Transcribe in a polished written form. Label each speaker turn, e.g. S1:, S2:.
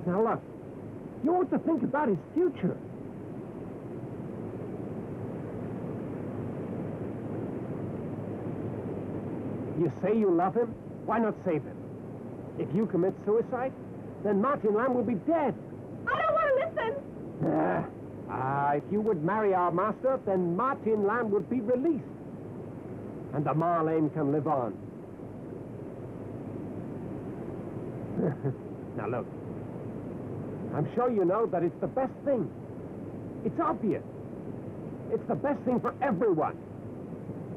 S1: Now look, you ought to think about his future. You say you love him? Why not save him? If you commit suicide, then Martin Lamb will be dead.
S2: I don't want to listen.
S1: If you would marry our master, then Martin Lamb would be released. And the Marlane can live on. Now look, I'm sure you know that it's the best thing. It's obvious. It's the best thing for everyone.